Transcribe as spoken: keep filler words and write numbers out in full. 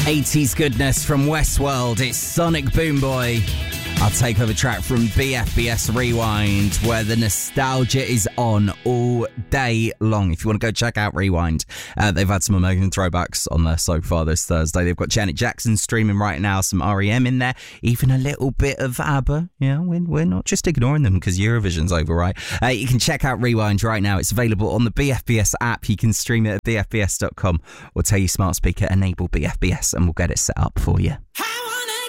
eighties goodness from Westworld. It's Sonic Boom Boy. I'll take over track from B F B S Rewind, where the nostalgia is on all day long. If you want to go check out Rewind, uh, they've had some amazing throwbacks on there so far this Thursday. They've got Janet Jackson streaming right now, some R E M in there, even a little bit of ABBA. Yeah, we're, we're not just ignoring them because Eurovision's over, right? Uh, you can check out Rewind right now. It's available on the B F B S app. You can stream it at b f b s dot com or tell your smart speaker enable B F B S and we'll get it set up for you.